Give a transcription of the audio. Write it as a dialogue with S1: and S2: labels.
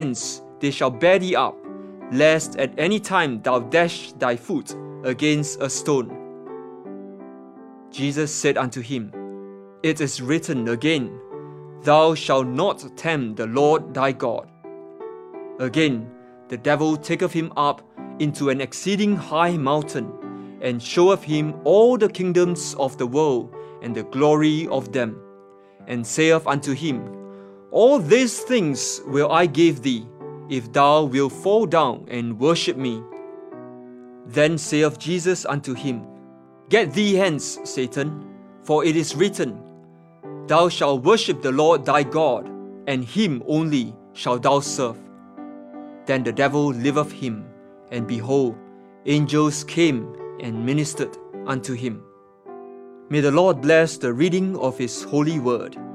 S1: hands they shall bear thee up, lest at any time thou dash thy foot against a stone. Jesus said unto him, It is written again, Thou shalt not tempt the Lord thy God. Again, the devil taketh him up into an exceeding high mountain, and showeth him all the kingdoms of the world and the glory of them, and saith unto him, All these things will I give thee, if thou wilt fall down and worship me. Then saith Jesus unto him, Get thee hence, Satan, for it is written, Thou shalt worship the Lord thy God, and him only shalt thou serve. Then the devil left him, and behold, angels came and ministered unto him. May the Lord bless the reading of His holy word.